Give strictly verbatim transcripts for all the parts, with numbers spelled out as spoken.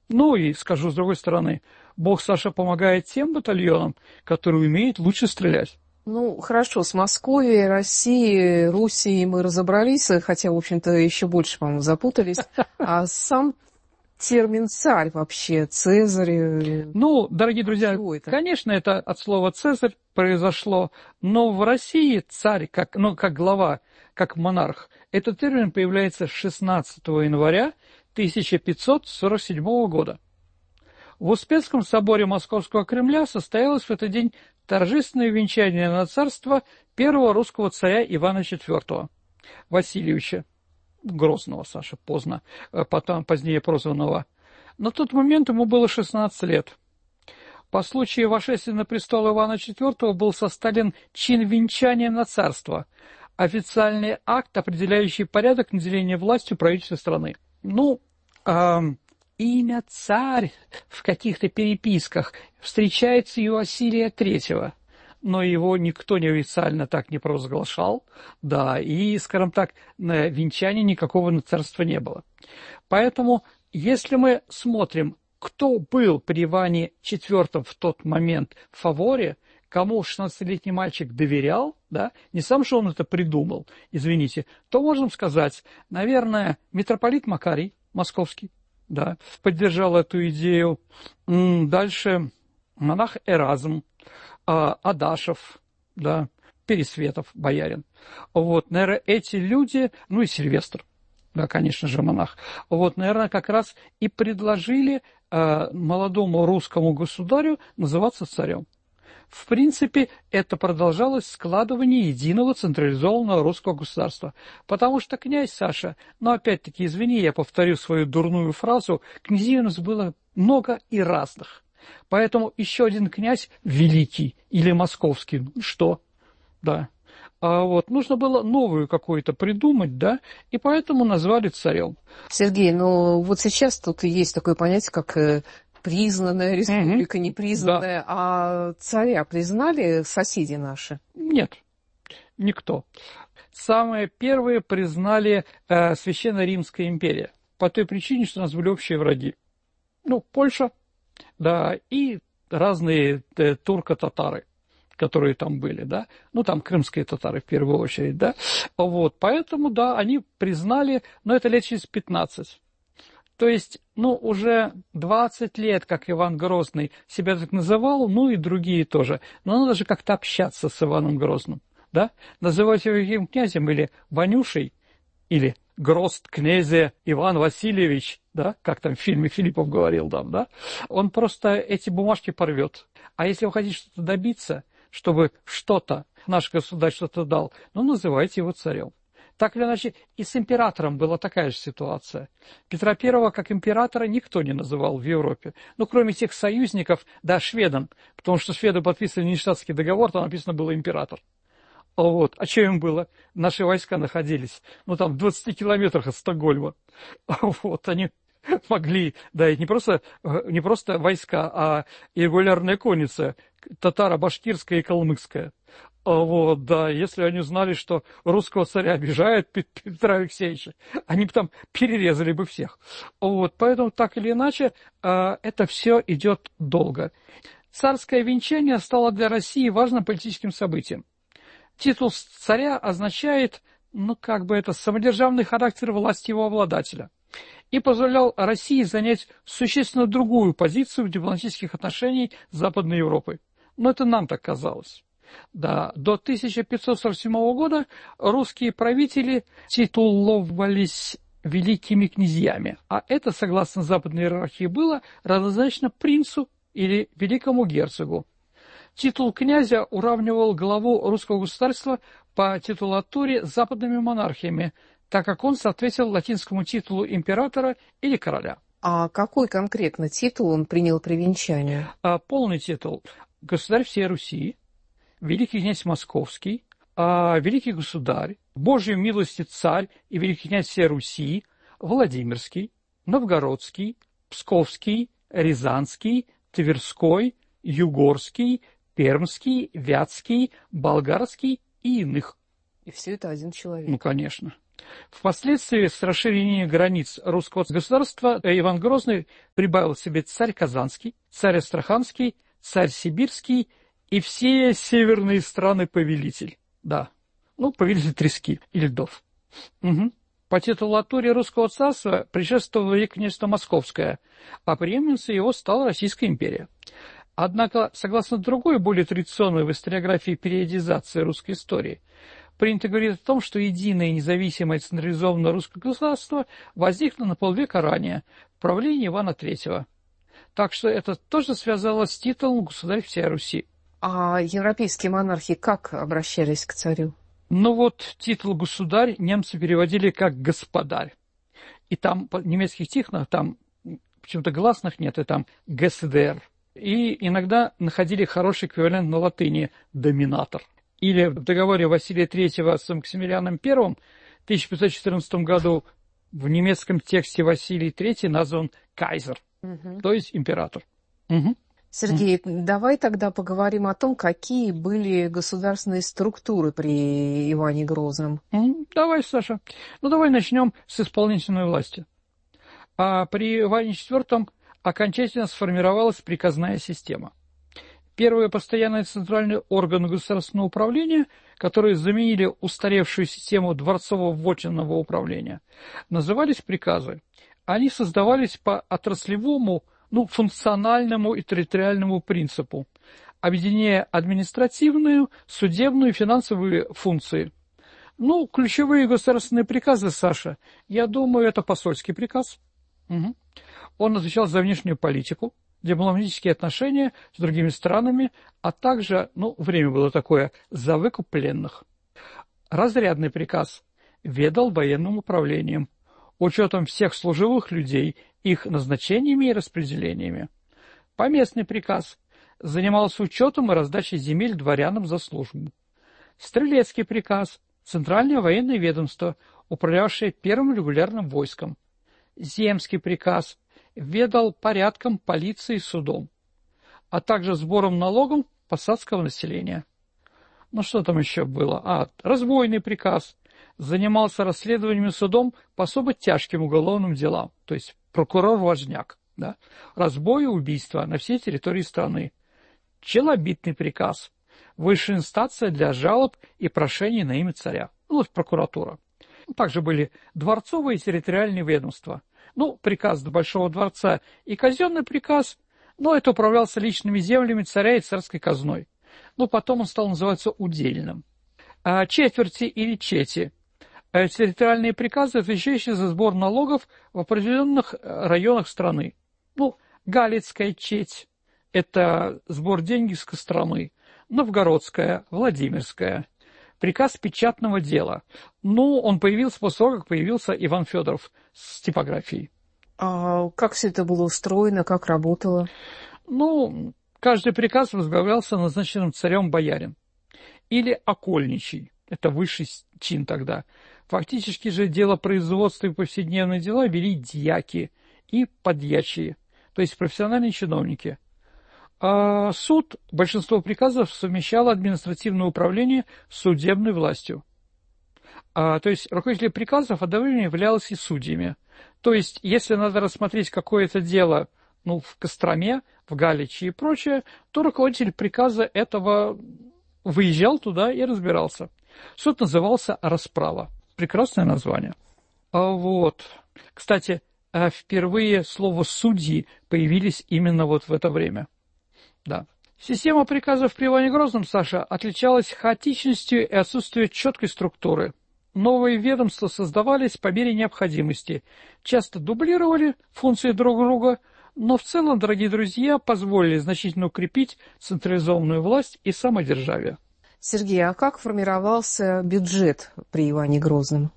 Ну и скажу с другой стороны, Бог, Саша, помогает тем батальонам, которые умеют лучше стрелять. Ну, хорошо, с Московией, Россией, Руси мы разобрались, хотя, в общем-то, еще больше, по-моему, запутались. А сам термин «царь» вообще, Цезарь... Ну, дорогие друзья, это? конечно, это от слова «цезарь» произошло, но в России царь, как, ну, как глава, как монарх, этот термин появляется шестнадцатого января тысяча пятьсот сорок седьмого года. В Успенском соборе Московского Кремля состоялось в этот день торжественное венчание на царство первого русского царя Ивана четвёртого Васильевича, Грозного, Саша, поздно, потом, позднее прозванного. На тот момент ему было шестнадцать лет. По случаю восшествия на престол Ивана четвёртого был составлен чин венчания на царство, официальный акт, определяющий порядок наделения властью правительства страны. Ну, эм, имя «царь» в каких-то переписках встречается и у Василия третьего, но его никто неофициально так не провозглашал, да, и, скажем так, на венчании никакого на царства не было. Поэтому, если мы смотрим, кто был при Иване четвёртом в тот момент в фаворе, кому шестнадцатилетний мальчик доверял, да, не сам же он это придумал, извините, то можем сказать, наверное, митрополит Макарий Московский, да, поддержал эту идею. Дальше монах Эразм, Адашев, да, Пересветов, боярин. Вот, наверное, эти люди, ну и Сильвестр, да, конечно же, монах. Вот, наверное, как раз и предложили э, молодому русскому государю называться царем. В принципе, это продолжалось складывание единого централизованного русского государства. Потому что князь Саша, ну, опять-таки, извини, я повторю свою дурную фразу, князей у нас было много и разных. Поэтому еще один князь великий или московский, ну что, да. А вот нужно было новую какую-то придумать, да, и поэтому назвали царем. Сергей, ну вот сейчас тут есть такое понятие, как признанная республика, угу. непризнанная, да. А царя признали соседи наши? Нет, никто. Самые первые признали э, Священная Римская империя, по той причине, что у нас были общие враги. Ну, Польша, да, и разные э, турко-татары, которые там были, да, ну, там крымские татары в первую очередь, да, вот, поэтому, да, они признали, но это лет через пятнадцать. То есть, ну, уже двадцать лет, как Иван Грозный себя так называл, ну, и другие тоже, но надо же как-то общаться с Иваном Грозным, да, называть его великим князем или Ванюшей, или Грозд князе Иван Васильевич, да, как там в фильме Филиппов говорил там, да, он просто эти бумажки порвет. А если вы хотите что-то добиться, чтобы что-то, наш государь что-то дал, ну, называйте его царем. Так или иначе, и с императором была такая же ситуация. Петра Первого как императора никто не называл в Европе, ну, кроме тех союзников, да, шведам, потому что шведы подписывали Ништадтский договор, там написано было император. Вот. А что им было? Наши войска находились, ну, там, в двадцати километрах от Стокгольма. Вот, они могли, да, и не просто, не просто войска, а и регулярная конница, татаро-башкирская и калмыцкая. Вот, да, если они знали, что русского царя обижают Петра Алексеевича, они бы там перерезали бы всех. Вот, поэтому, так или иначе, это все идет долго. Царское венчание стало для России важным политическим событием. Титул царя означает, ну, как бы это, самодержавный характер власти его обладателя и позволял России занять существенно другую позицию в дипломатических отношениях с Западной Европой. Но это нам так казалось. Да, до тысяча пятьсот сорок седьмого года русские правители титуловались великими князьями, а это, согласно западной иерархии, было равнозначно принцу или великому герцогу. Титул князя уравнивал главу русского государства по титулатуре с западными монархиями, так как он соответствовал латинскому титулу императора или короля. А какой конкретно титул он принял при венчании? А, полный титул – государь всей Руси, великий князь Московский, а, великий государь, Божьей милости царь и великий князь всей Руси, Владимирский, Новгородский, Псковский, Рязанский, Тверской, Югорский, Пермский, Вятский, Болгарский и иных. И все это один человек. Ну, конечно. Впоследствии с расширением границ русского государства Иван Грозный прибавил себе царь Казанский, царь Астраханский, царь Сибирский и все северные страны-повелитель. Да, ну, повелитель трески и льдов. Угу. По титулатуре русского царства предшествовало ей княжество Московское, а преемницей его стала Российская империя. Однако, согласно другой, более традиционной в историографии периодизации русской истории, принято говорить о том, что единое независимое централизованное русское государство возникло на полвека ранее, в правлении Ивана Третьего. Так что это тоже связалось с титулом «Государь всей Руси». А европейские монархи как обращались к царю? Ну вот титул «Государь» немцы переводили как «Господарь». И там по немецких тихнах, там почему-то гласных нет, и там «ГСДР». И иногда находили хороший эквивалент на латыни «доминатор». Или в договоре Василия Третьего с Максимилианом Первым в тысяча пятьсот четырнадцатом году в немецком тексте Василий Третий назван «кайзер», угу. То есть император. Угу. Сергей, угу. давай тогда поговорим о том, какие были государственные структуры при Иване Грозном. Давай, Саша. Ну, давай начнем с исполнительной власти. А при Иване Четвертом окончательно сформировалась приказная система. Первые постоянные центральные органы государственного управления, которые заменили устаревшую систему дворцово-вотчинного управления, назывались приказы. Они создавались по отраслевому, ну, функциональному и территориальному принципу, объединяя административную, судебную и финансовые функции. Ну, ключевые государственные приказы, Саша, я думаю, это посольский приказ. Угу. Он отвечал за внешнюю политику, дипломатические отношения с другими странами, а также, ну, время было такое, за выкуп пленных. Разрядный приказ ведал военным управлением, учетом всех служивых людей, их назначениями и распределениями. Поместный приказ занимался учетом и раздачей земель дворянам за службу. Стрелецкий приказ – Центральное военное ведомство, управлявшее первым регулярным войском. Земский приказ ведал порядком, полицией и судом, а также сбором налогов посадского населения. Ну что там еще было? А, разбойный приказ занимался расследованием и судом по особо тяжким уголовным делам, то есть прокурор-важняк, да? Разбой и убийство на всей территории страны. Челобитный приказ – высшая инстанция для жалоб и прошений на имя царя, ну, прокуратура. Также были дворцовые и территориальные ведомства. Ну, приказ до Большого дворца и казенный приказ, но это управлялся личными землями царя и царской казной. Но потом он стал называться удельным. А четверти или чети – территориальные приказы, отвечающие за сбор налогов в определенных районах страны. Ну, Галицкая четь – это сбор денег с Костромы, Новгородская, Владимирская. Приказ печатного дела. Ну, он появился после того, как появился Иван Федоров с типографией. А как все это было устроено, как работало? Ну, каждый приказ возглавлялся назначенным царем боярин. Или окольничий. Это высший чин тогда. Фактически же дело производства и повседневные дела вели дьяки и подьячие, то есть профессиональные чиновники. А суд большинство приказов совмещало административное управление с судебной властью. А, то есть руководители приказов одновременно являлись и судьями. То есть, если надо рассмотреть какое-то дело, ну, в Костроме, в Галиче и прочее, то руководитель приказа этого выезжал туда и разбирался. Суд назывался расправа. Прекрасное название. А вот. Кстати, впервые слово «судьи» появились именно вот в это время. Да. Система приказов при Иване Грозном, Саша, отличалась хаотичностью и отсутствием четкой структуры. Новые ведомства создавались по мере необходимости, часто дублировали функции друг друга, но в целом, дорогие друзья, позволили значительно укрепить централизованную власть и самодержавие. Сергей, а как формировался бюджет при Иване Грозном?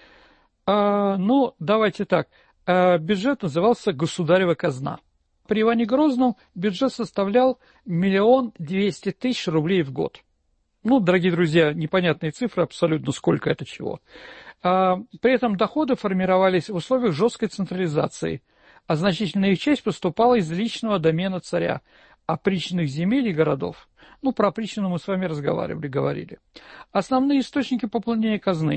А, ну, давайте так. А, бюджет назывался «Государева казна». При Иване Грозном бюджет составлял миллион двести тысяч рублей в год. Ну, дорогие друзья, непонятные цифры, абсолютно сколько это чего. А, при этом доходы формировались в условиях жесткой централизации, а значительная их часть поступала из личного домена царя, опричных земель и городов. Ну, про опричнину мы с вами разговаривали, говорили. Основные источники пополнения казны –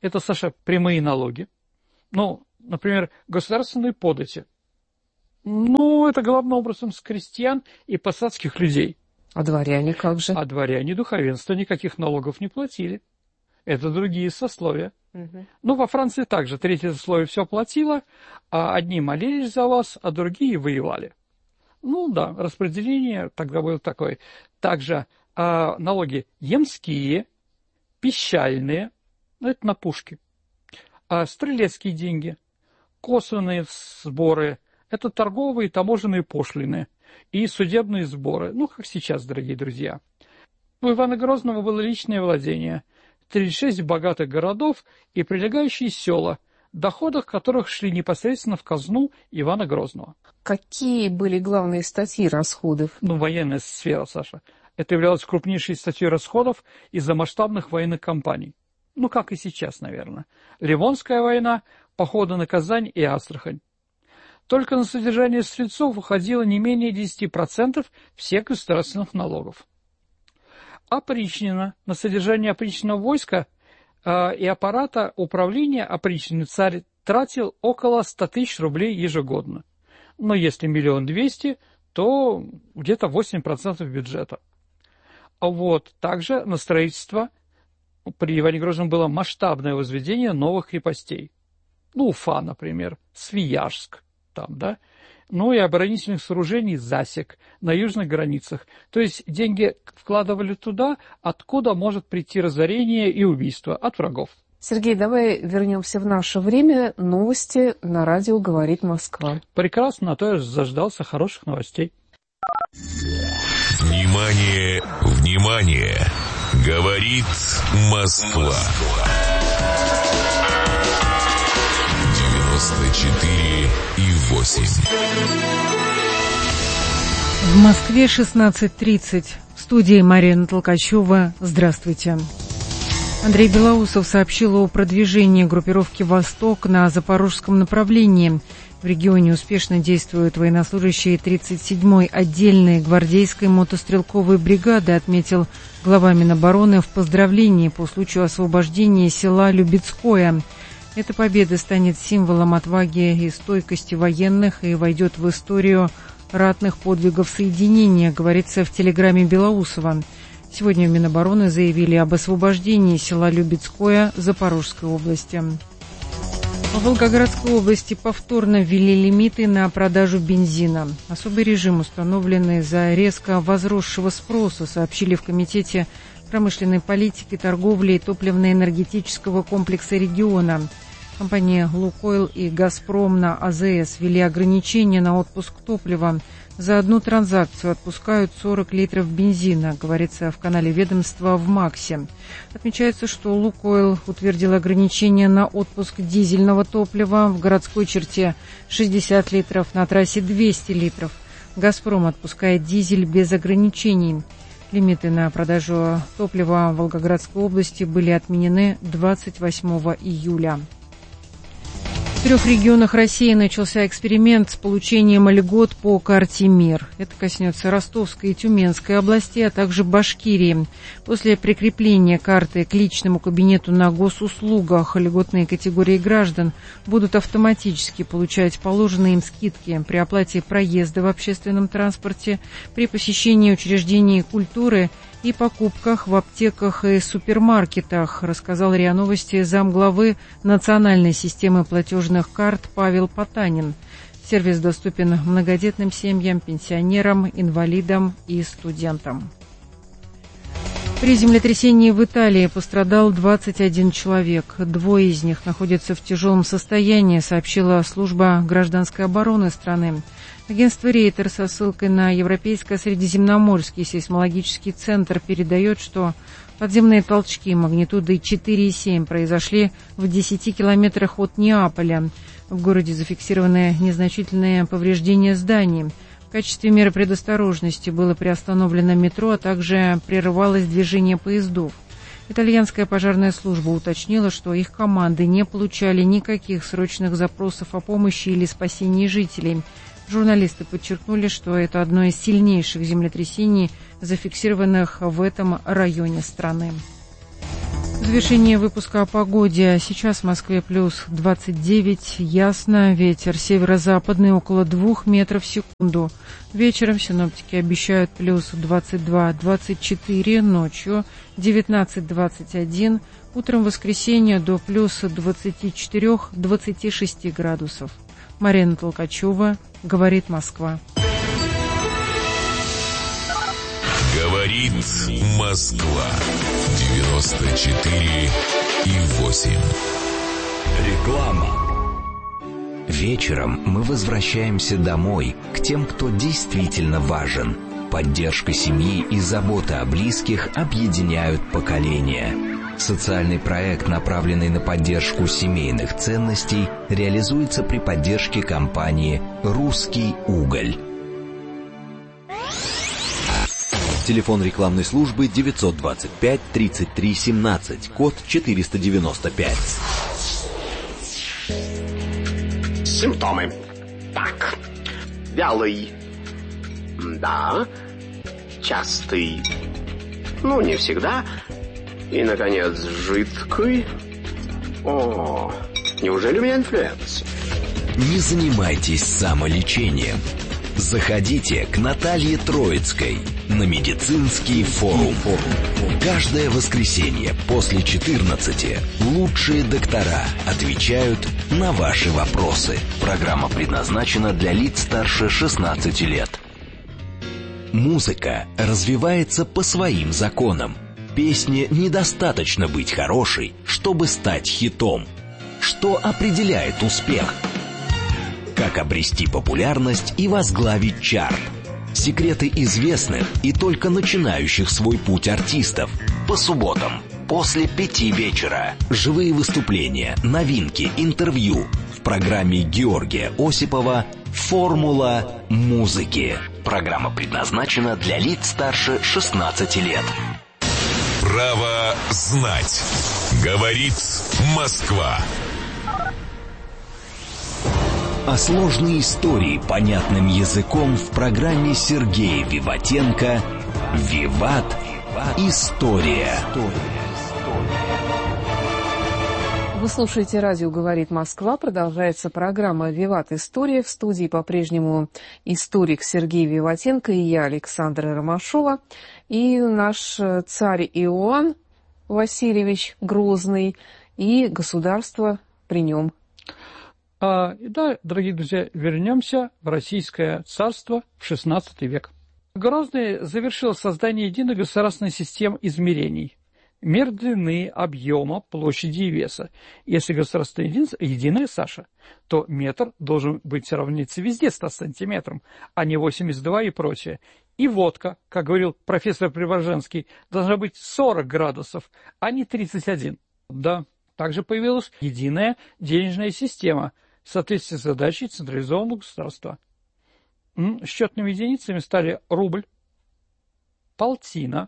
Это, Саша, прямые налоги. Ну, например, государственные подати. Ну, это главным образом с крестьян и посадских людей. А дворяне как же? А дворяне, духовенство никаких налогов не платили. Это другие сословия. Угу. Ну, во Франции также третье сословие все платило, а одни молились за вас, а другие воевали. Ну да, распределение тогда было такое. Также а, налоги ямские, пищальные, ну, это на пушки, а, стрелецкие деньги, косвенные сборы, это торговые и таможенные пошлины и судебные сборы, ну, как сейчас, дорогие друзья. У Ивана Грозного было личное владение, тридцать шесть богатых городов и прилегающие села, доходы которых шли непосредственно в казну Ивана Грозного. Какие были главные статьи расходов? Ну, военная сфера, Саша. Это являлось крупнейшей статьей расходов из-за масштабных военных кампаний. Ну, как и сейчас, наверное. Ливонская война, походы на Казань и Астрахань. Только на содержание стрельцов уходило не менее десять процентов всех государственных налогов. Опричнина, на содержание опричного войска э, и аппарата управления опричнины царь тратил около ста тысяч рублей ежегодно. Но если миллион двести, то где-то восемь процентов бюджета. Вот. Также на строительство при Иване Грозном было масштабное возведение новых крепостей. Ну, Уфа, например, Свияжск, там, да, ну и оборонительных сооружений Засек на южных границах. То есть деньги вкладывали туда, откуда может прийти разорение и убийство, от врагов. Сергей, давай вернемся в наше время. Новости на радио «Говорит Москва». Прекрасно, а то я заждался хороших новостей. Внимание, внимание! Говорит Москва. девяносто четыре и восемь. В Москве шестнадцать тридцать. В студии Марина Толкачева. Здравствуйте. Андрей Белоусов сообщил о продвижении группировки «Восток» на запорожском направлении. В регионе успешно действуют военнослужащие тридцать седьмой отдельной гвардейской мотострелковой бригады, отметил глава Минобороны в поздравлении по случаю освобождения села Любецкое. Эта победа станет символом отваги и стойкости военных и войдет в историю ратных подвигов соединения, говорится в телеграмме Белоусова. Сегодня в Минобороны заявили об освобождении села Любецкое Запорожской области. В Волгоградской области повторно ввели лимиты на продажу бензина. Особый режим, установленный из-за резко возросшего спроса, сообщили в Комитете промышленной политики, торговли и топливно-энергетического комплекса региона. Компании «Лукойл» и «Газпром» на АЗС ввели ограничения на отпуск топлива. За одну транзакцию отпускают сорок литров бензина, говорится в канале ведомства в МАКСе. Отмечается, что «Лукойл» утвердил ограничение на отпуск дизельного топлива в городской черте шестьдесят литров, на трассе двести литров. «Газпром» отпускает дизель без ограничений. Лимиты на продажу топлива в Волгоградской области были отменены двадцать восьмого июля. В трех регионах России начался эксперимент с получением льгот по карте МИР. Это коснется Ростовской и Тюменской областей, а также Башкирии. После прикрепления карты к личному кабинету на госуслугах льготные категории граждан будут автоматически получать положенные им скидки при оплате проезда в общественном транспорте, при посещении учреждений культуры и покупках в аптеках и супермаркетах, рассказал РИА Новости замглавы Национальной системы платежных карт Павел Потанин. Сервис доступен многодетным семьям, пенсионерам, инвалидам и студентам. При землетрясении в Италии пострадал двадцать один человек. Двое из них находятся в тяжелом состоянии, сообщила служба гражданской обороны страны. Агентство «Рейтер» со ссылкой на Европейско-Средиземноморский сейсмологический центр передает, что подземные толчки магнитудой четыре и семь произошли в десяти километрах от Неаполя. В городе зафиксированы незначительные повреждения зданий. В качестве меры предосторожности было приостановлено метро, а также прерывалось движение поездов. Итальянская пожарная служба уточнила, что их команды не получали никаких срочных запросов о помощи или спасении жителей. Журналисты подчеркнули, что это одно из сильнейших землетрясений, зафиксированных в этом районе страны. В завершение выпуска о погоде. Сейчас в Москве плюс двадцать девять, ясно, ветер северо-западный около двух метров в секунду. Вечером синоптики обещают плюс двадцать два - двадцать четыре, ночью девятнадцать - двадцать один, утром воскресенье до плюс двадцать четыре - двадцать шесть градусов. Марина Толкачева, «Говорит Москва». Говорит Москва. девяносто четыре и восемь. Реклама. Вечером мы возвращаемся домой, к тем, кто действительно важен. Поддержка семьи и забота о близких объединяют поколения. Социальный проект, направленный на поддержку семейных ценностей, реализуется при поддержке компании «Русский уголь». Телефон рекламной службы девятьсот двадцать пять тридцать три семнадцать, код четыреста девяносто пять. Симптомы. Так. Вялый. Да. Частый. Ну, не всегда. И, наконец, жидкий. О, неужели у меня инфлюенс? Не занимайтесь самолечением. Заходите к Наталье Троицкой на медицинский форум. Каждое воскресенье после четырнадцати лучшие доктора отвечают на ваши вопросы. Программа предназначена для лиц старше шестнадцати лет. Музыка развивается по своим законам. Песне недостаточно быть хорошей, чтобы стать хитом. Что определяет успех? Как обрести популярность и возглавить чарт? Секреты известных и только начинающих свой путь артистов. По субботам после пяти вечера. Живые выступления, новинки, интервью в программе Георгия Осипова «Формула музыки». Программа предназначена для лиц старше шестнадцати лет. Право знать. Говорит Москва. О сложной истории понятным языком в программе Сергея Виватенко «Виват. История». Вы слушаете радио «Говорит Москва». Продолжается программа «Виват. История». В студии по-прежнему историк Сергей Виватенко и я, Александра Ромашова. И наш царь Иоанн Васильевич Грозный и государство при нем. А, да, дорогие друзья, вернемся в Российское царство в шестнадцатый век. Грозный завершил создание единой государственной системы измерений. Мер длины, объема, площади и веса. Если государство единое, Саша, то метр должен быть равняться везде ста сантиметрам, а не восемьдесят два и прочее. И водка, как говорил профессор Преображенский, должна быть сорок градусов, а не тридцать один. Да, также появилась единая денежная система в соответствии с задачей централизованного государства. Счетными единицами стали рубль, полтина,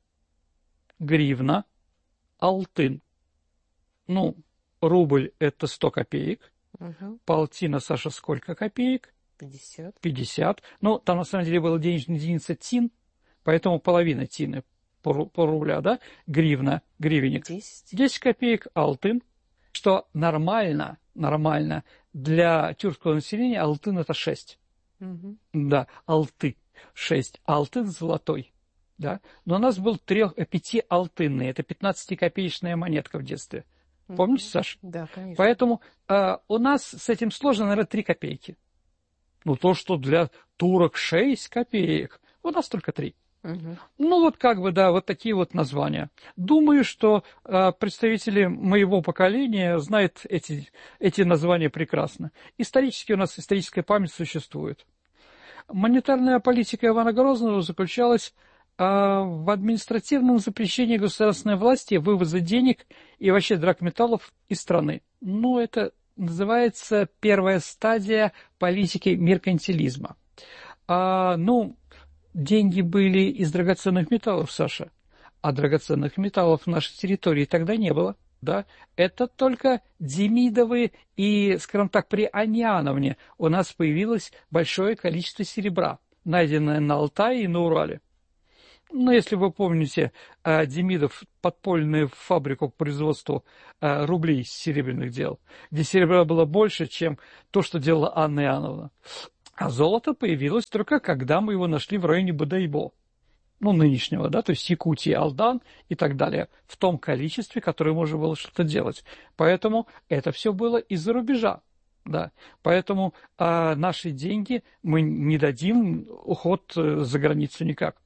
гривна, алтын. Ну, рубль – это сто копеек. Угу. Полтина, Саша, сколько копеек? пятьдесят. пятьдесят. Ну, там на самом деле была денежная единица тин, поэтому половина тины по, по рубля, да? Гривна, гривенник. десять. десять копеек, алтын. Что нормально, нормально для тюркского населения алтын – это шесть. Угу. Да, алты – шесть. Алтын – золотой. Да? Но у нас был трех, пяти алтынный, это пятнадцатикопеечная монетка в детстве. Помните, Саша? Да, конечно. Поэтому э, у нас с этим сложно, наверное, три копейки. Ну, то, что для турок шесть копеек, у нас только три. Угу. Ну, вот как бы, да, вот такие вот названия. Думаю, что э, представители моего поколения знают эти, эти названия прекрасно. Исторически у нас историческая память существует. Монетарная политика Ивана Грозного заключалась в административном запрещении государственной власти вывоза денег и вообще драгметаллов из страны. Ну, это называется первая стадия политики меркантилизма. А, ну, деньги были из драгоценных металлов, Саша, а драгоценных металлов в нашей территории тогда не было. Да? Это только Демидовы и, скажем так, при Аниановне у нас появилось большое количество серебра, найденное на Алтае и на Урале. Ну, если вы помните, Демидов подпольную фабрику по производству рублей серебряных делал, где серебра было больше, чем то, что делала Анна Иоанновна. А золото появилось только когда мы его нашли в районе Бодайбо, ну, нынешнего, да, то есть Якутии, Алдан и так далее, в том количестве, которое можно было что-то делать. Поэтому это все было из-за рубежа. Да, поэтому а, наши деньги мы не дадим уход за границу никак.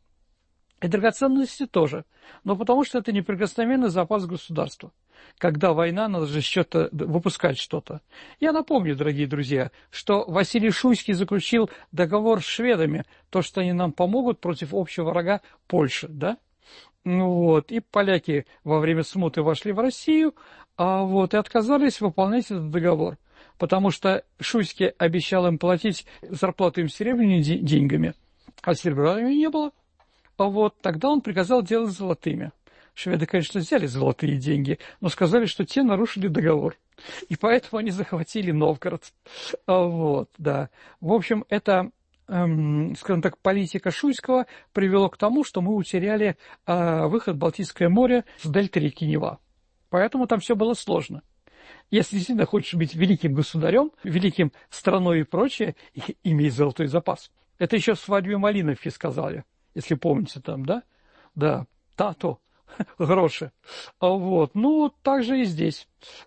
И драгоценности тоже, но потому что это неприкосновенный запас государства. Когда война, надо же что-то выпускать что-то. Я напомню, дорогие друзья, что Василий Шуйский заключил договор с шведами, то, что они нам помогут против общего врага Польши, да? Ну вот, и поляки во время смуты вошли в Россию, а вот, и отказались выполнять этот договор, потому что Шуйский обещал им платить зарплату им серебряными деньгами, а серебра не было. А вот тогда он приказал делать золотыми. Шведы, конечно, взяли золотые деньги, но сказали, что те нарушили договор. И поэтому они захватили Новгород. А вот, да. В общем, это, эм, скажем так, политика Шуйского привела к тому, что мы утеряли э, выход в Балтийское море с дельты реки Нева. Поэтому там все было сложно. Если действительно хочешь быть великим государем, великим страной и прочее, имей золотой запас. Это еще в свадьбе Малиновки сказали. Если помните там, да? Да, тато, гроши. Вот, ну, так же и здесь.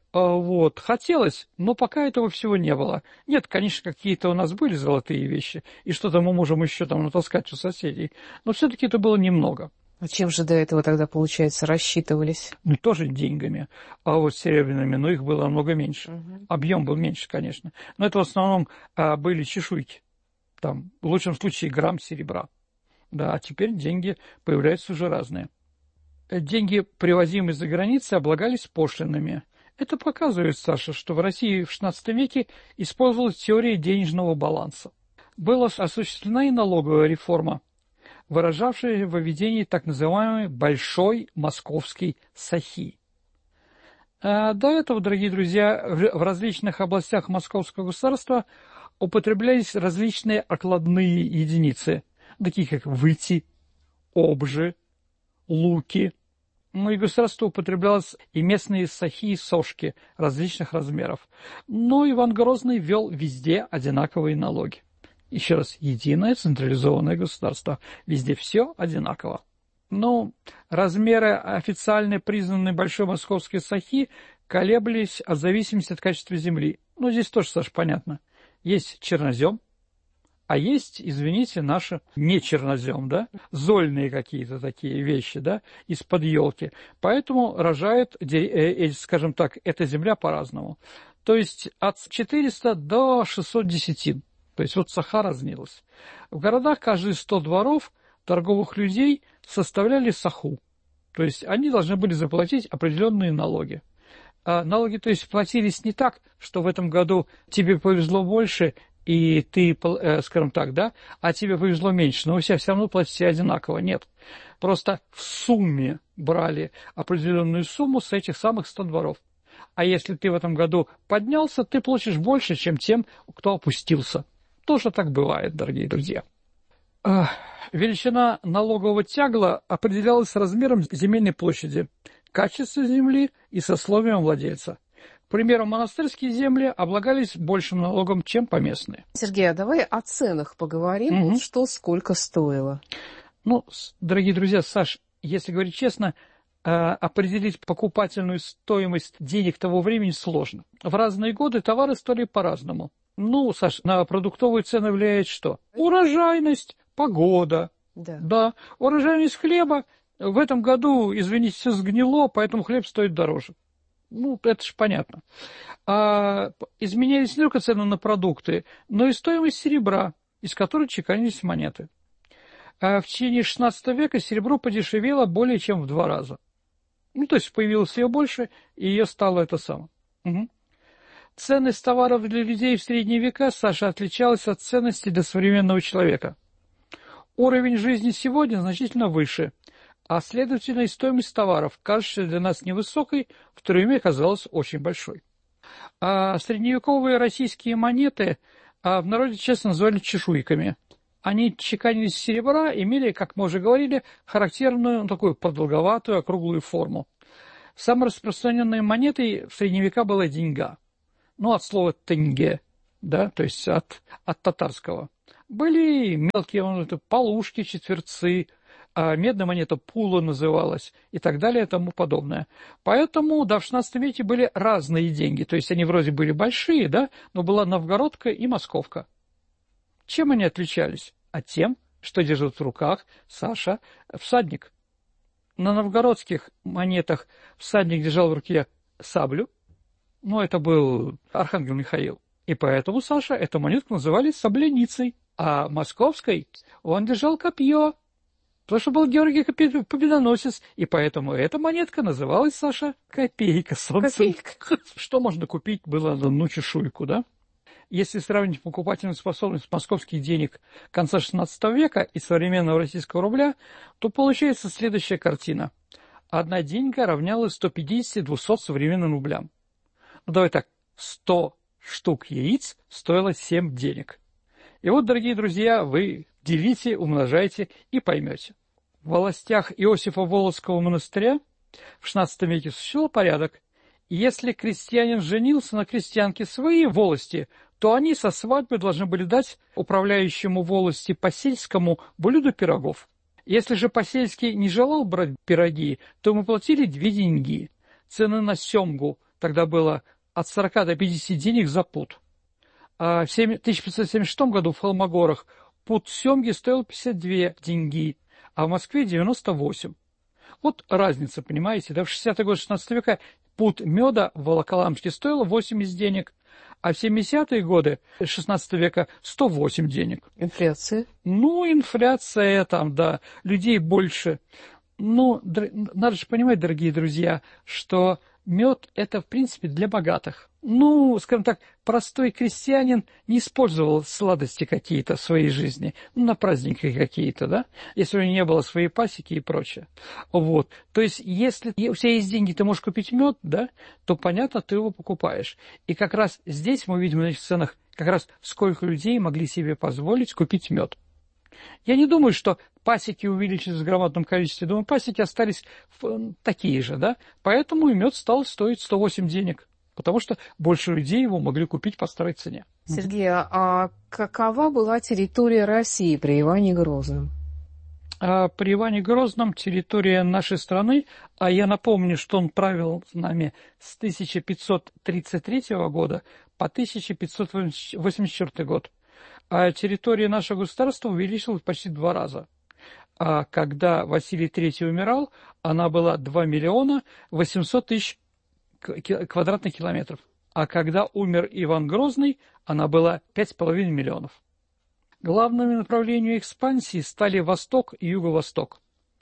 Вот, хотелось, но пока этого всего не было. Нет, конечно, какие-то у нас были золотые вещи, и что-то мы можем еще там натаскать у соседей, но все-таки это было немного. А чем же до этого тогда, получается, рассчитывались? Ну, тоже деньгами, а вот серебряными, но их было намного меньше. Угу. Объем был меньше, конечно. Но это в основном а, были чешуйки. Там, в лучшем случае, грамм серебра. Да, а теперь деньги появляются уже разные. Деньги, привозимые за границей, облагались пошлинами. Это показывает, Саша, что в России в шестнадцатом веке использовалась теория денежного баланса. Была осуществлена и налоговая реформа, выражавшая в введении так называемой «большой московской сахи». А до этого, дорогие друзья, в различных областях московского государства употреблялись различные окладные единицы, такие как выти, обжи, луки. Ну и государство употреблялось и местные сахи и сошки различных размеров. Но Иван Грозный ввел везде одинаковые налоги. Еще раз, единое централизованное государство. Везде все одинаково. Но размеры официально признанной большой московской сахи колеблись от зависимости от качества земли. Ну, здесь тоже, Саш, понятно. Есть чернозем, а есть, извините, наши не чернозем, да, зольные какие-то такие вещи, да, из-под елки. Поэтому рожает, скажем так, эта земля по-разному. То есть от четырёхсот до шестисот десятин. То есть вот саха разнилась. В городах каждые сто дворов торговых людей составляли саху. То есть они должны были заплатить определенные налоги. А налоги, то есть, платились не так, что в этом году тебе повезло больше, и ты, скажем так, да, а тебе повезло меньше, но вы все равно платите одинаково. Нет. Просто в сумме брали определенную сумму с этих самых ста дворов. А если ты в этом году поднялся, ты платишь больше, чем тем, кто опустился. Тоже так бывает, дорогие друзья. Величина налогового тягла определялась размером земельной площади, качеством земли и сословием владельца. К примеру, монастырские земли облагались большим налогом, чем поместные. Сергей, а давай о ценах поговорим, угу. Что сколько стоило. Ну, дорогие друзья, Саш, если говорить честно, определить покупательную стоимость денег того времени сложно. В разные годы товары стоили по-разному. Ну, Саш, на продуктовые цены влияет что? Урожайность, погода. Да. Да. Урожайность хлеба в этом году, извините, все сгнило, поэтому хлеб стоит дороже. Ну, это же понятно. А, изменялись не только цены на продукты, но и стоимость серебра, из которой чеканились монеты. А в течение шестнадцатого века серебро подешевело более чем в два раза. Ну, то есть появилось ее больше, и ее стало это самое. Угу. Ценность товаров для людей в средние века, Саша, отличалась от ценности для современного человека. Уровень жизни сегодня значительно выше, а, следовательно, и стоимость товаров, кажущаяся для нас невысокой, в то время казалась очень большой. А средневековые российские монеты а в народе часто называли чешуйками. они чеканились из серебра, имели, как мы уже говорили, характерную, ну, такую продолговатую, округлую форму. Самой распространенной монетой в средние века была деньга. Ну, от слова «тенге», да, то есть от, от татарского. Были мелкие монеты, полушки, четверцы, а медная монета пула называлась и так далее и тому подобное. Поэтому, да, в шестнадцатом веке были разные деньги. То есть они вроде были большие, да, но была новгородка и московка. Чем они отличались? А тем, что держит в руках Саша всадник. На новгородских монетах всадник держал в руке саблю, ну, это был архангел Михаил. И поэтому, Саша, эту монетку называли сабляницей. А московской он держал копье, потому что был Георгий Победоносец, и поэтому эта монетка называлась, Саша, копейка солнцем. Копейка. Что можно купить было на одну чешуйку, да? Если сравнить покупательную способность московских денег конца шестнадцатого века и современного российского рубля, то получается следующая картина. Одна деньга равнялась сто пятьдесят - двести современным рублям. Ну, давай так, сто штук яиц стоило семь денег. И вот, дорогие друзья, вы делите, умножайте и поймете. В властях Иосифа Волоцкого монастыря в шестнадцатом веке существовал порядок. Если крестьянин женился на крестьянке своей волости, то они со свадьбы должны были дать управляющему волости Посельскому блюдо пирогов. Если же Посельский не желал брать пироги, то ему платили две деньги. Цены на семгу тогда было от сорока до пятидесяти денег за пуд. А в тысяча пятьсот семьдесят шестом году в Холмогорах пуд семги стоил пятьдесят две деньги, а в Москве девяносто восемь. Вот разница, понимаете, да? В шестидесятые годы шестнадцатого века пуд меда в Волоколамске стоил восемьдесят денег, а в семидесятые годы шестнадцатого века сто восемь денег. Инфляция? Ну, инфляция там, да, людей больше. Ну, надо же понимать, дорогие друзья, что мед – это, в принципе, для богатых. Ну, скажем так, простой крестьянин не использовал сладости какие-то в своей жизни, ну, на праздники какие-то, да, если у него не было своей пасеки и прочее. Вот. То есть, если у тебя есть деньги, ты можешь купить мед, да, то, понятно, ты его покупаешь. И как раз здесь мы видим на этих ценах, как раз сколько людей могли себе позволить купить мед. Я не думаю, что пасеки увеличились в громадном количестве. Думаю, пасеки остались такие же, да? Поэтому и мед стал стоить сто восемь денег, потому что больше людей его могли купить по старой цене. Сергей, а какова была территория России при Иване Грозном? А при Иване Грозном территория нашей страны, а я напомню, что он правил с нами с тысяча пятьсот тридцать третьего года по тысяча пятьсот восемьдесят четвёртый год. А территория нашего государства увеличилась почти в два раза. А когда Василий третий умирал, она была два миллиона восемьсот тысяч квадратных километров. А когда умер Иван Грозный, она была пять с половиной миллионов. Главными направлениями экспансии стали Восток и Юго-Восток,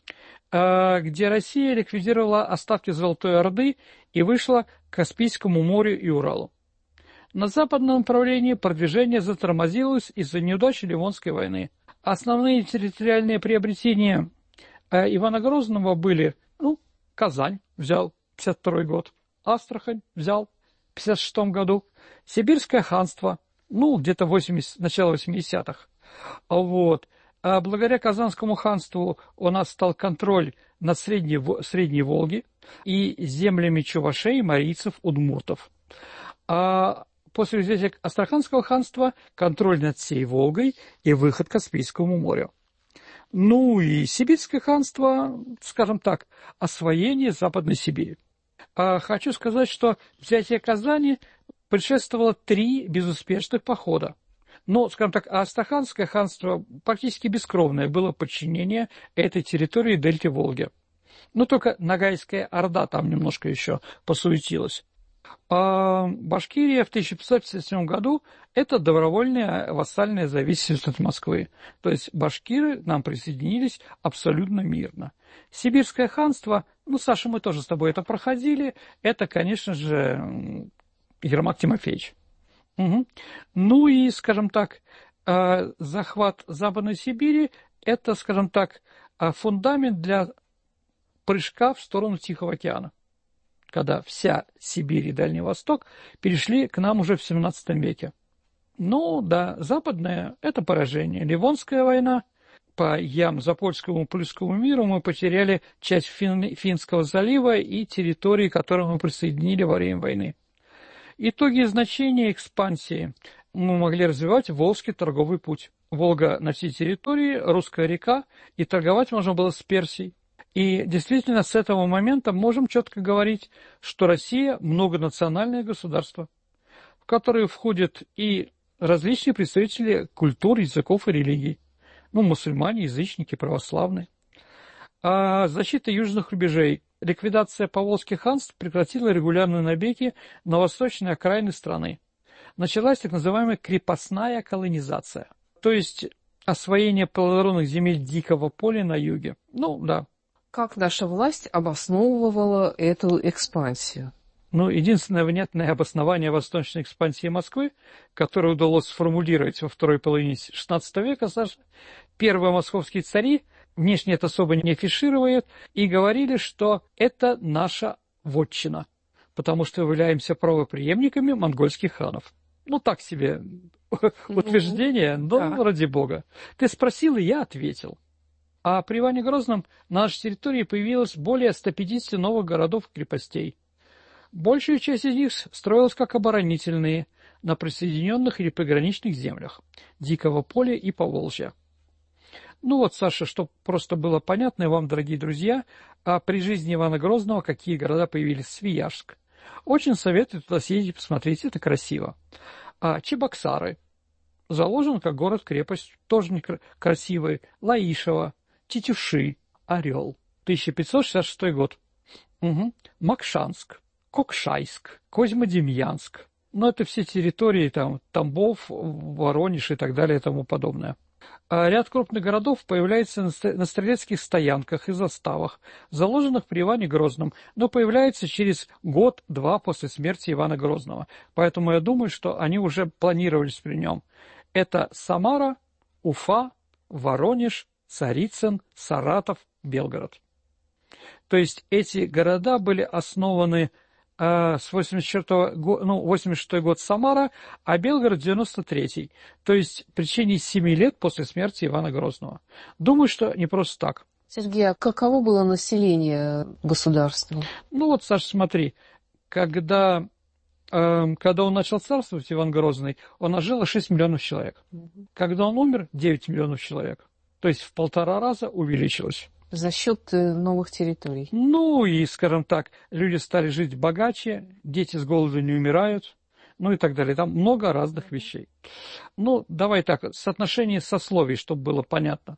где Россия ликвидировала остатки Золотой Орды и вышла к Каспийскому морю и Уралу. На западном направлении продвижение затормозилось из-за неудачи Ливонской войны. Основные территориальные приобретения Ивана Грозного были, ну, Казань взял пятьдесят второй год, Астрахань взял в пятьдесят шестом году, Сибирское ханство, ну, где-то начало восьмидесятых. Вот. А благодаря Казанскому ханству у нас стал контроль над Средней, Средней Волги и землями чувашей, марийцев, удмуртов. А после взятия Астраханского ханства контроль над всей Волгой и выход к Каспийскому морю. Ну и Сибирское ханство, скажем так, освоение Западной Сибири. А хочу сказать, что взятие Казани предшествовало три безуспешных похода. Но, скажем так, Астраханское ханство практически бескровное было подчинение этой территории дельте Волги. Но только Ногайская Орда там немножко еще посуетилась. А Башкирия в тысяча пятьсот пятьдесят седьмом году – это добровольная вассальная зависимость от Москвы. То есть башкиры к нам присоединились абсолютно мирно. Сибирское ханство, ну, Саша, мы тоже с тобой это проходили, это, конечно же, Ермак Тимофеевич. Угу. Ну и, скажем так, захват Западной Сибири – это, скажем так, фундамент для прыжка в сторону Тихого океана, когда вся Сибирь и Дальний Восток перешли к нам уже в семнадцатом веке. Ну, да, западная – это поражение. Ливонская война. По Ям-Запольскому Пульскому миру мы потеряли часть Фин... Финского залива и территории, которые мы присоединили во время войны. Итоги значения экспансии мы могли развивать Волжский торговый путь. Волга на всей территории, Русская река, и торговать можно было с Персией. И действительно, с этого момента можем четко говорить, что Россия – многонациональное государство, в которое входят и различные представители культур, языков и религий. Ну, мусульмане, язычники, православные. А защита южных рубежей. Ликвидация поволжских ханств прекратила регулярные набеги на восточные окраины страны. Началась так называемая крепостная колонизация, то есть освоение плодородных земель дикого поля на юге. Ну, да. Как наша власть обосновывала эту экспансию? Ну, единственное внятное обоснование восточной экспансии Москвы, которое удалось сформулировать во второй половине шестнадцатого века, первые московские цари внешне это особо не афишировали и говорили, что это наша вотчина, потому что являемся правопреемниками монгольских ханов. Ну, так себе утверждение, но да. Ради бога. Ты спросил, и я ответил. А при Иване Грозном на нашей территории появилось более ста пятидесяти новых городов и крепостей. Большая часть из них строилась как оборонительные на присоединенных или пограничных землях Дикого поля и Поволжья. Ну вот, Саша, чтобы просто было понятно вам, дорогие друзья, а при жизни Ивана Грозного какие города появились. Свияжск. Очень советую туда съездить, посмотреть, это красиво. А Чебоксары. Заложен как город-крепость, тоже красивый. Лаишево, Тетюши, Орел. тысяча пятьсот шестьдесят шестой год. Угу. Макшанск, Кокшайск, Козьмодемьянск. Ну, это все территории, там, Тамбов, Воронеж и так далее и тому подобное. А ряд крупных городов появляется на стрелецких стоянках и заставах, заложенных при Иване Грозном, но появляется через год-два после смерти Ивана Грозного. Поэтому я думаю, что они уже планировались при нем. Это Самара, Уфа, Воронеж, Царицын, Саратов, Белгород. То есть эти города были основаны э, с восемьдесят четвёртого года, ну, восемьдесят шестой год Самара, а Белгород девяносто третий. То есть в течение семи лет после смерти Ивана Грозного. Думаю, что не просто так. Сергей, а каково было население государства? Ну вот, Саша, смотри, когда, э, когда он начал царствовать, Иван Грозный, он нажило шесть миллионов человек. Угу. Когда он умер, девять миллионов человек. То есть в полтора раза увеличилось. За счет новых территорий. Ну и, скажем так, люди стали жить богаче, дети с голоду не умирают, ну и так далее. Там много разных вещей. Ну, давай так, соотношение сословий, чтобы было понятно.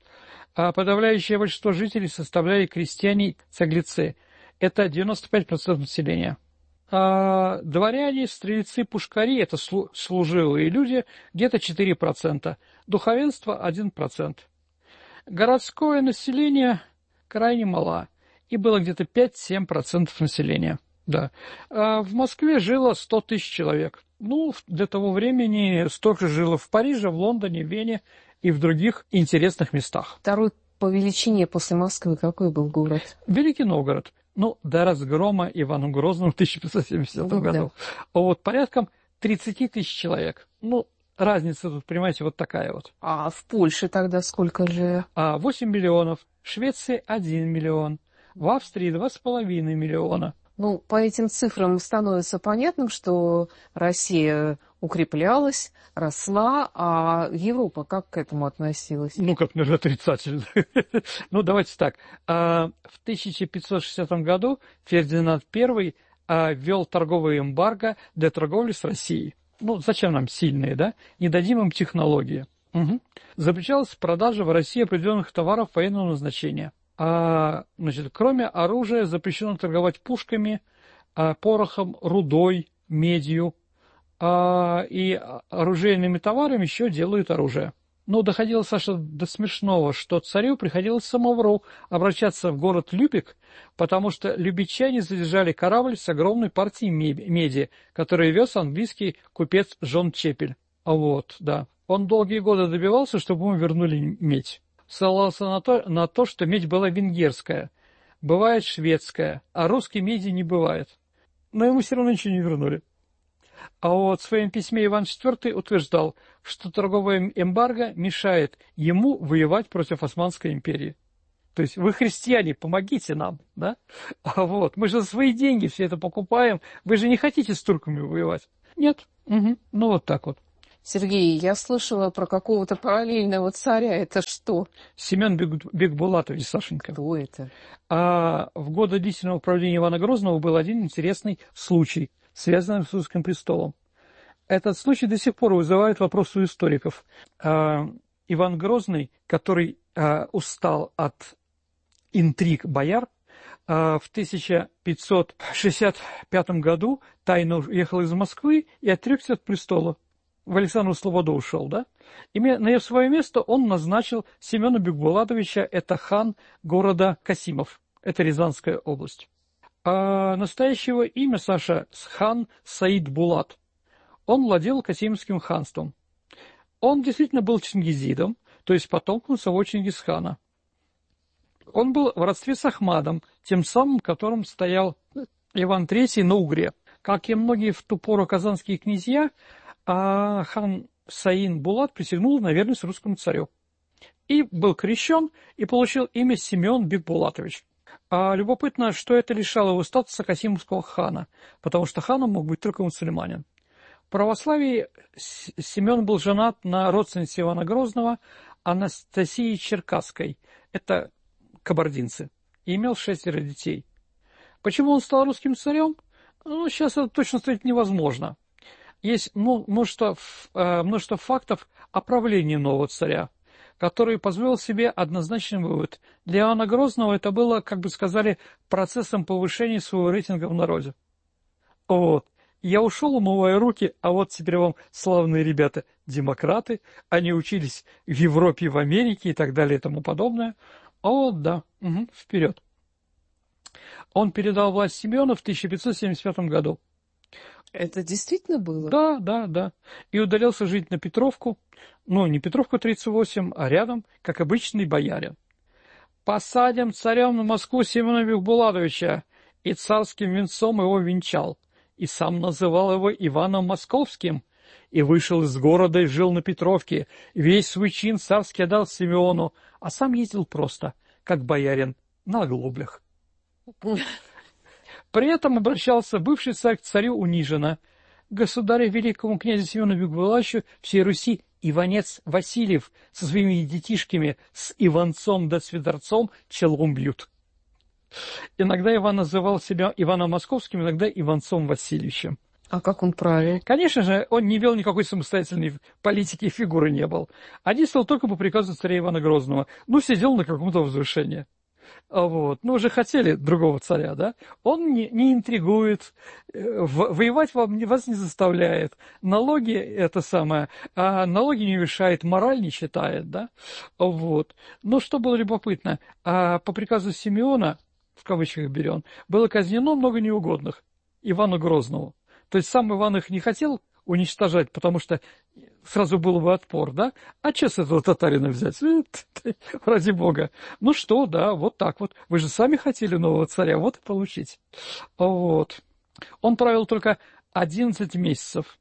А подавляющее большинство жителей составляли крестьяне-цаглецы. Это девяносто пять процентов населения. А дворяне, стрельцы, пушкари, это служилые люди, где-то четыре процента. Духовенство один процент. Городское население крайне мало, и было где-то пять-семь процентов населения. Да. А в Москве жило сто тысяч человек. Ну, для того времени столько же жило в Париже, в Лондоне, в Вене и в других интересных местах. Второй по величине после Москвы какой был город? Великий Новгород. Ну, до разгрома Иваном Грозным в тысяча пятьсот семидесятом ну, году. Да. Вот порядком тридцать тысяч человек. Ну, разница тут, понимаете, вот такая вот. А в Польше тогда сколько же? А, восемь миллионов. В Швеции один миллион. В Австрии два с половиной миллиона. Ну, по этим цифрам становится понятным, что Россия укреплялась, росла, а Европа как к этому относилась? Ну, как, наверное, отрицательно. Ну, давайте так. В тысяча пятьсот шестидесятом году Фердинанд Первый ввел торговое эмбарго для торговли с Россией. Ну, зачем нам сильные, да? Не дадим им технологии. Угу. Запрещалась продажа в России определенных товаров военного назначения. А, значит, кроме оружия запрещено торговать пушками, а, порохом, рудой, медью. А, и оружейными товарами еще делают оружие. Ну, доходило, Саша, до смешного, что царю приходилось самому обращаться в город Любек, потому что любичане задержали корабль с огромной партией меди, который вез английский купец Джон Чепель. Вот, да. Он долгие годы добивался, чтобы ему вернули медь. Ссылался на то, на то, что медь была венгерская, бывает шведская, а русской меди не бывает. Но ему все равно ничего не вернули. А вот в своем письме Иван четвёртый утверждал, что торговое эмбарго мешает ему воевать против Османской империи. То есть вы, христиане, помогите нам, да? А вот, мы же за свои деньги все это покупаем. Вы же не хотите с турками воевать? Нет. Угу. Ну, вот так вот. Сергей, я слышала про какого-то параллельного царя. Это что? Семен Бек... Бекбулатович, Сашенька. Кто это? А в годы длительного правления Ивана Грозного был один интересный случай, связанный с русским престолом. Этот случай до сих пор вызывает вопросы у историков. А, Иван Грозный, который а, устал от интриг бояр, а, в тысяча пятьсот шестьдесят пятом году тайно уехал из Москвы и отрекся от престола. В Александру Слободу ушел, да? И на свое место он назначил Семена Бекбулатовича, это хан города Касимов, это Рязанская область. А настоящего имя, Саша, хан Саид Булат. Он владел Касимовским ханством. Он действительно был чингизидом, то есть потомком самого Чингисхана. Он был в родстве с Ахмадом, тем самым, которым стоял Иван третий на Угре. Как и многие в ту пору казанские князья, а хан Саид Булат присягнул на верность русскому царю. И был крещен, и получил имя Семен Бекбулатович. А любопытно, что это лишало его статуса касимовского хана, потому что ханом мог быть только мусульманин. В православии Семен был женат на родственнице Ивана Грозного Анастасии Черкасской, это кабардинцы, и имел шестеро детей. Почему он стал русским царем? Ну, сейчас это точно сказать невозможно. Есть множество, множество фактов о правлении нового царя, который позволил себе однозначный вывод. Для Ивана Грозного это было, как бы сказали, процессом повышения своего рейтинга в народе. Вот. Я ушел, умывая руки, а вот теперь вам славные ребята, демократы, они учились в Европе, в Америке и так далее и тому подобное. О, да, угу, вперед. Он передал власть Семену в тысяча пятьсот семьдесят пятом году. Это действительно было? Да, да, да. И удалился жить на Петровку, ну, не Петровку тридцать восемь, а рядом, как обычный боярин. «Посадим царем на Москву Семена Бекбулатовича», и царским венцом его венчал, и сам называл его Иваном Московским, и вышел из города и жил на Петровке, весь свой чин царский отдал Симеону, а сам ездил просто, как боярин, на оглоблях. При этом обращался бывший царь к царю униженно. Государю великому князю Семену Бекбулатовичу всей Руси Иванец Васильев со своими детишками с Иванцом да Свидарцом челом бьют. Иногда Иван называл себя Иваном Московским, иногда Иванцом Васильевичем. А как он правил? Конечно же, он не вел никакой самостоятельной политики, фигуры не был. А действовал только по приказу царя Ивана Грозного. Ну, сидел на каком-то возвышении. Вот. Ну, уже хотели другого царя, да? Он не, не интригует, воевать вам, вас не заставляет, налоги это самое, а налоги не мешает, мораль не считает, да? Вот. Но что было любопытно, а по приказу Симеона, в кавычках берем, было казнено много неугодных Ивану Грозному. То есть сам Иван их не хотел уничтожать, потому что сразу был бы отпор, да? А что с этого татарина взять? Ради бога. Ну что, да, вот так вот. Вы же сами хотели нового царя, вот и получите. Вот. Он правил только одиннадцать месяцев.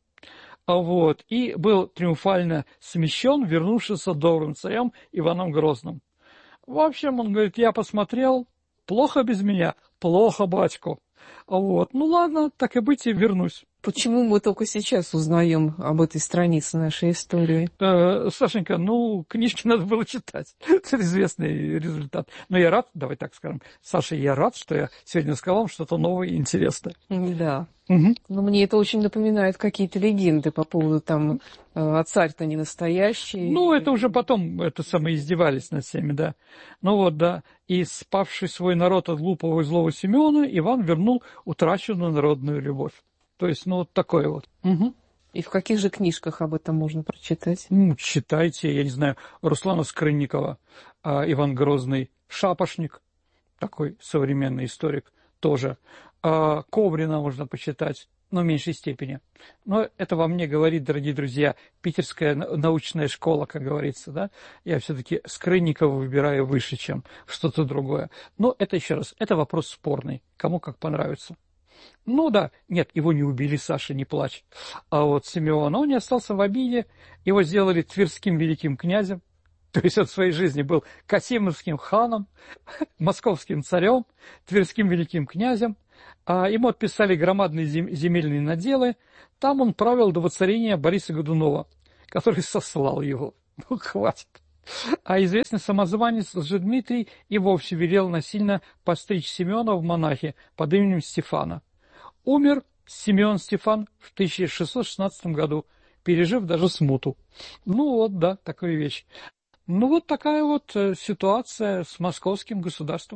Вот. И был триумфально смещен, вернувшийся добрым царем Иваном Грозным. В общем, он говорит, я посмотрел, плохо без меня, плохо, батько. Вот. Ну ладно, так и быть, и вернусь. Почему мы только сейчас узнаем об этой странице нашей истории? Э, Сашенька, ну, книжки надо было читать. Это известный результат. Но я рад, давай так скажем, Саша, я рад, что я сегодня сказал вам что-то новое и интересное. Да. Угу. Но мне это очень напоминает какие-то легенды по поводу там, а царь-то не настоящий. Ну, это уже потом, это самое, издевались над всеми, да. Ну вот, да. И спавший свой народ от глупого и злого Симеона, Иван вернул утраченную народную любовь. То есть, ну, вот такое вот. Угу. И в каких же книжках об этом можно прочитать? Ну, читайте, я не знаю, Руслана Скрынникова, а, Иван Грозный, Шапошник, такой современный историк тоже. А, Коврина можно почитать, но в меньшей степени. Но это во мне говорит, дорогие друзья, питерская научная школа, как говорится, да. Я все-таки Скрынникова выбираю выше, чем что-то другое. Но это еще раз, это вопрос спорный, кому как понравится. Ну да, нет, его не убили, Саша, не плачь. А вот Симеон, он не остался в обиде, его сделали тверским великим князем, то есть он в своей жизни был касимовским ханом, московским царем, тверским великим князем. А ему отписали громадные земельные наделы, там он правил до воцарения Бориса Годунова, который сослал его. Ну, хватит. А известный самозванец Лжедмитрий и вовсе велел насильно постричь Симеона в монахи под именем Стефана. Умер Симеон Стефан в тысяча шестьсот шестнадцатом году, пережив даже смуту. Ну вот, да, такая вещь. Ну вот такая вот ситуация с московским государством.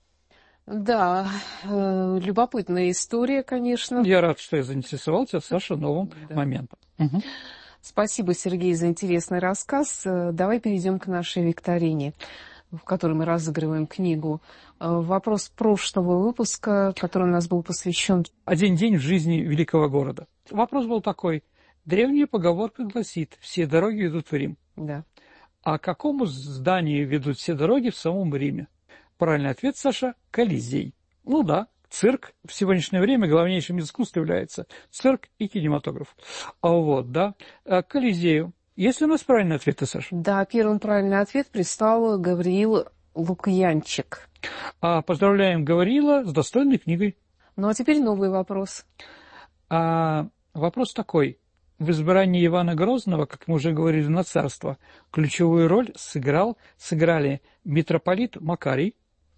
Да, э, любопытная история, конечно. Я рад, что я заинтересовал тебя, Саша, новым да. моментом. Угу. Спасибо, Сергей, за интересный рассказ. Давай перейдем к нашей викторине, в которой мы разыгрываем книгу. Вопрос прошлого выпуска, который у нас был посвящен... «Один день в жизни великого города». Вопрос был такой. Древняя поговорка гласит: «Все дороги ведут в Рим». Да. А к какому зданию ведут все дороги в самом Риме? Правильный ответ, Саша, Колизей. Ну да, цирк в сегодняшнее время главнейшим из искусств является цирк и кинематограф. А вот, да, Колизею. Есть ли у нас правильный ответ, Саша? Да, первым правильный ответ прислал Гавриил Лукьянчик. А, поздравляем Гавриила с достойной книгой. Ну а теперь новый вопрос. А, вопрос такой. В избрании Ивана Грозного, как мы уже говорили, на царство, ключевую роль сыграл, сыграли митрополит Макарий,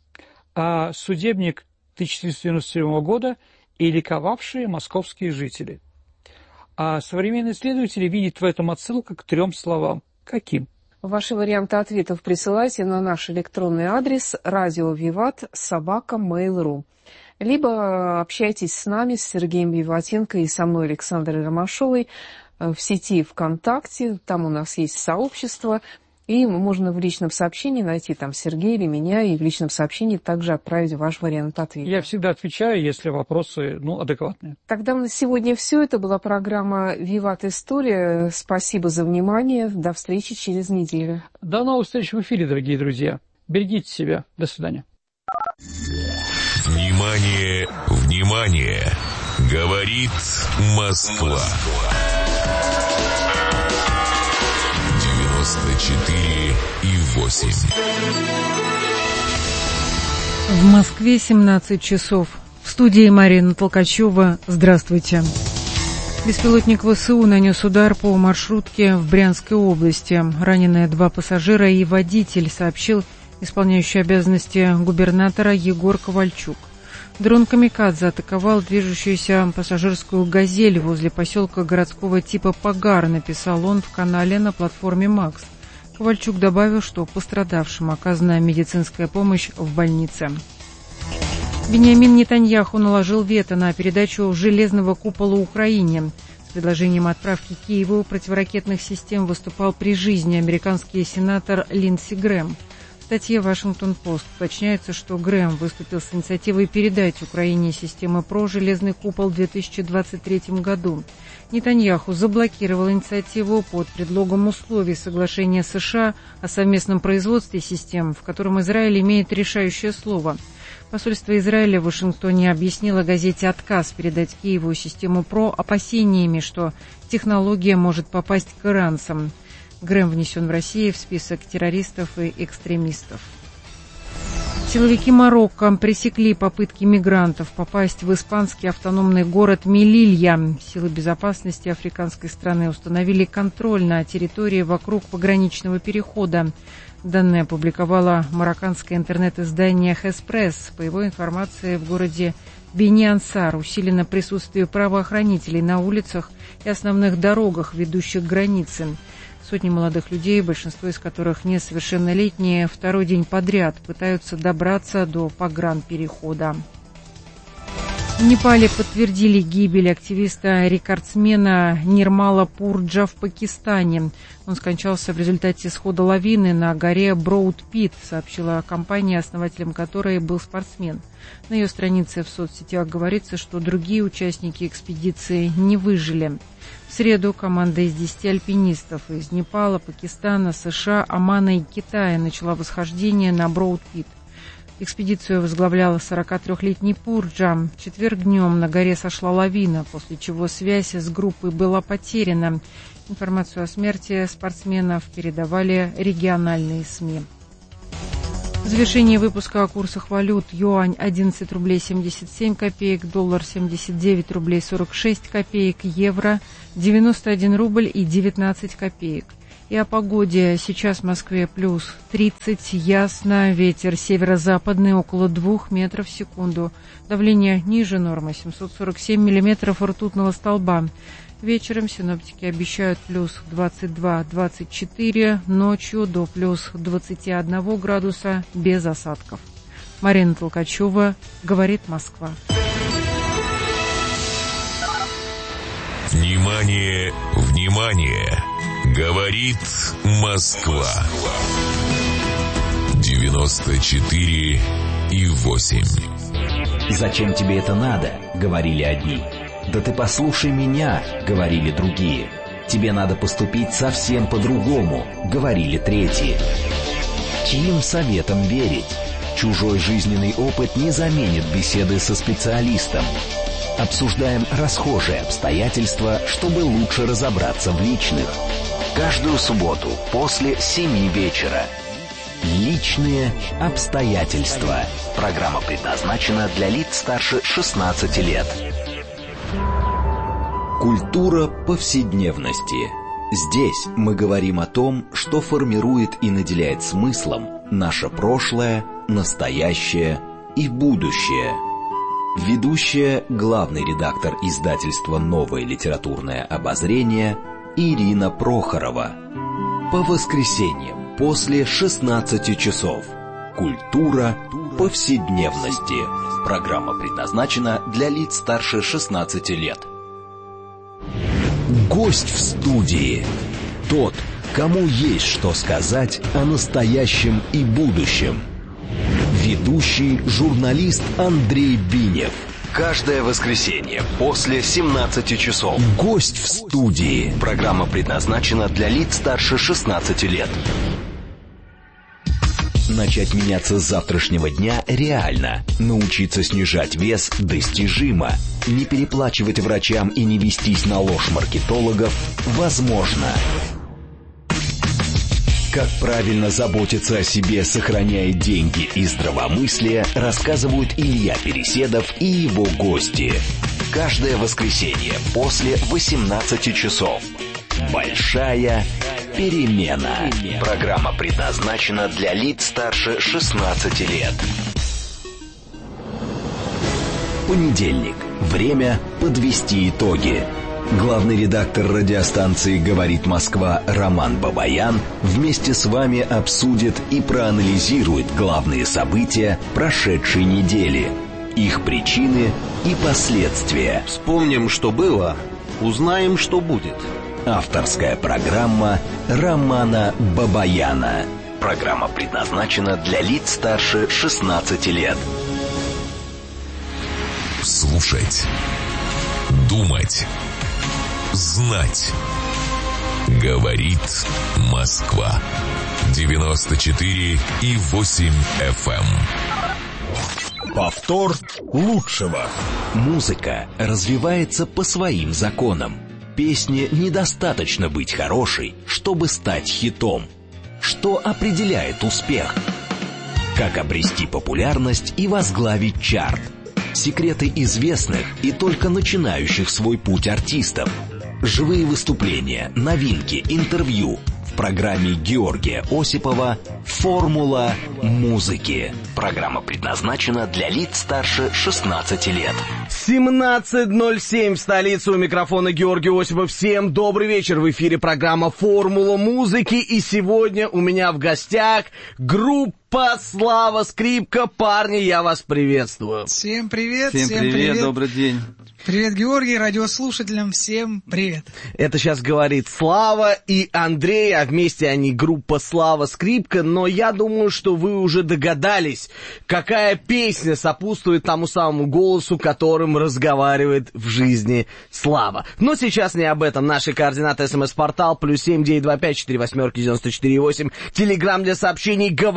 а судебник тысяча четыреста девяносто седьмого года и ликовавшие московские жители. А современные исследователи видят в этом отсылку к трем словам. Каким? Ваши варианты ответов присылайте на наш электронный адрес радио виват собака мейл точка ру. Либо общайтесь с нами, с Сергеем Виватенко и со мной, Александрой Ромашовой, в сети ВКонтакте. Там у нас есть сообщество. И можно в личном сообщении найти там Сергея или меня, и в личном сообщении также отправить ваш вариант ответа. Я всегда отвечаю, если вопросы, ну, адекватные. Тогда на сегодня все. Это была программа «Виват История». Спасибо за внимание. До встречи через неделю. До новых встреч в эфире, дорогие друзья. Берегите себя. До свидания. Внимание, внимание! Говорит Москва. девяносто четыре и восемь. В Москве семнадцать часов. В студии Марина Толкачева. Здравствуйте. Беспилотник ВСУ нанес удар по маршрутке в Брянской области. Ранены два пассажира и водитель, сообщил исполняющий обязанности губернатора Егор Ковальчук. Дрон «Камикадзе» атаковал движущуюся пассажирскую «Газель» возле поселка городского типа Пагар, написал он в канале на платформе «Макс». Ковальчук добавил, что пострадавшим оказана медицинская помощь в больнице. Биньямин Нетаньяху наложил вето на передачу железного купола Украине. С предложением отправки Киеву противоракетных систем выступал при жизни американский сенатор Линдси Грэм. В статье «Вашингтон-Пост» уточняется, что Грэм выступил с инициативой передать Украине системы ПРО «Железный купол» в две тысячи двадцать третьем году. Нетаньяху заблокировал инициативу под предлогом условий соглашения США о совместном производстве систем, в котором Израиль имеет решающее слово. Посольство Израиля в Вашингтоне объяснило газете «Отказ» передать Киеву систему ПРО опасениями, что технология может попасть к иранцам. Грэм внесен в Россию в список террористов и экстремистов. Силовики Марокко пресекли попытки мигрантов попасть в испанский автономный город Мелилья. Силы безопасности африканской страны установили контроль на территории вокруг пограничного перехода. Данные опубликовало марокканское интернет-издание «Хеспресс». По его информации, в городе Бени-Ансар усилено присутствие правоохранителей на улицах и основных дорогах, ведущих к границе. Сотни молодых людей, большинство из которых несовершеннолетние, второй день подряд пытаются добраться до погранперехода. В Непале подтвердили гибель активиста-рекордсмена Нирмала Пурджа в Пакистане. Он скончался в результате схода лавины на горе Броуд-Пит, сообщила компания, основателем которой был спортсмен. На ее странице в соцсетях говорится, что другие участники экспедиции не выжили. В среду команда из десяти альпинистов из Непала, Пакистана, США, Омана и Китая начала восхождение на Броуд-Пит. Экспедицию возглавляла сорокатрёхлетний Пурджа. В четверг днем на горе сошла лавина, после чего связь с группой была потеряна. Информацию о смерти спортсменов передавали региональные СМИ. В завершении выпуска о курсах валют. Юань одиннадцать рублей семьдесят семь копеек, доллар семьдесят девять рублей сорок шесть копеек, евро девяносто один рубль и девятнадцать копеек. И о погоде. Сейчас в Москве плюс тридцать, ясно, ветер северо-западный около двух метров в секунду. Давление ниже нормы, семьсот сорок семь миллиметров ртутного столба. Вечером синоптики обещают плюс двадцать два - двадцать четыре, ночью до плюс двадцать один градуса без осадков. Марина Толкачева, говорит Москва. Внимание, внимание! Говорит Москва. девяносто четыре и восемь. «Зачем тебе это надо?» — говорили одни. «Да ты послушай меня», — говорили другие. «Тебе надо поступить совсем по-другому», — говорили третьи. Чьим советам верить? Чужой жизненный опыт не заменит беседы со специалистом. Обсуждаем расхожие обстоятельства, чтобы лучше разобраться в личных. Каждую субботу после семи вечера. Личные обстоятельства. Программа предназначена для лиц старше шестнадцати лет. Культура повседневности. Здесь мы говорим о том, что формирует и наделяет смыслом наше прошлое, настоящее и будущее. Ведущая, главный редактор издательства «Новое литературное обозрение» Ирина Прохорова. По воскресеньям после шестнадцати часов. Культура повседневности. Программа предназначена для лиц старше шестнадцати лет. Гость в студии. Тот, кому есть что сказать о настоящем и будущем. Ведущий журналист Андрей Бинев. Каждое воскресенье после семнадцати часов. Гость в студии. Программа предназначена для лиц старше шестнадцати лет. Начать меняться с завтрашнего дня реально. Научиться снижать вес достижимо. Не переплачивать врачам и не вестись на ложь маркетологов возможно. Как правильно заботиться о себе, сохраняя деньги и здравомыслие, рассказывают Илья Переседов и его гости. Каждое воскресенье после восемнадцати часов. Большая перемена. Программа предназначена для лиц старше шестнадцати лет. Понедельник. Время подвести итоги. Главный редактор радиостанции «Говорит Москва» Роман Бабаян вместе с вами обсудит и проанализирует главные события прошедшей недели, их причины и последствия. Вспомним, что было, узнаем, что будет. Авторская программа Романа Бабаяна. Программа предназначена для лиц старше шестнадцати лет. Слушать, думать, знать. Говорит Москва. девяносто четыре и восемь эф эм. Повтор лучшего. Музыка развивается по своим законам. Песне недостаточно быть хорошей, чтобы стать хитом. Что определяет успех? Как обрести популярность и возглавить чарт? Секреты известных и только начинающих свой путь артистов. Живые выступления, новинки, интервью. В программе Георгия Осипова «Формула музыки». Программа предназначена для лиц старше шестнадцати лет. семнадцать ноль семь в столице, у микрофона Георгий Осипов. Всем добрый вечер. В эфире программа «Формула музыки». И сегодня у меня в гостях группа «Слава Скрипка». Парни, я вас приветствую. Всем привет. Всем, всем привет, привет, добрый день. Привет, Георгий, радиослушателям всем привет. Это сейчас говорит Слава и Андрей, а вместе они группа «Слава Скрипка». Но я думаю, что вы уже догадались, какая песня сопутствует тому самому голосу, которым разговаривает в жизни Слава. Но сейчас не об этом. Наши координаты: смс-портал плюс семь девять два пять четыре восемь девяносто четыре восемь. Телеграм для сообщений «Говорит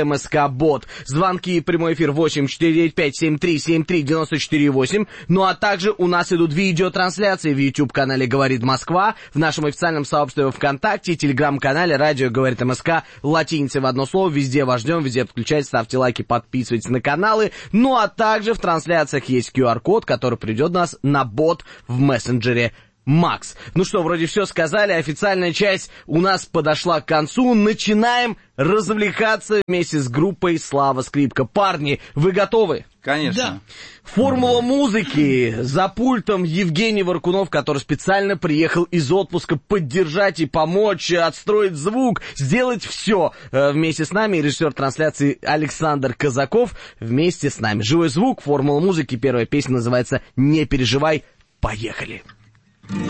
МСК-бот. Звонки и прямой эфир восемь четыре девять пять семь три семь три девять четыре восемь. Ну а также у нас идут видеотрансляции в YouTube-канале «Говорит Москва», в нашем официальном сообществе ВКонтакте, телеграм-канале «Радио Говорит МСК», латиницей в одно слово. Везде вас ждем, везде подключайтесь, ставьте лайки, подписывайтесь на каналы. Ну а также в трансляциях есть ку ар-код, который придет нас на бот в мессенджере Макс. Ну что, вроде все сказали, официальная часть у нас подошла к концу. Начинаем развлекаться вместе с группой «Слава Скрипка». Парни, вы готовы? Конечно. Да. Формула музыки. За пультом Евгений Варкунов, который специально приехал из отпуска поддержать и помочь, отстроить звук, сделать все вместе с нами. И режиссер трансляции Александр Казаков вместе с нами. Живой звук, формула музыки. Первая песня называется «Не переживай». Поехали.